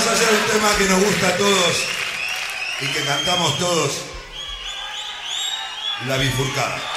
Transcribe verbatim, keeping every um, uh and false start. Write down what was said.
vamos a hacer un tema que nos gusta a todos y que cantamos todos, La Bifurcada.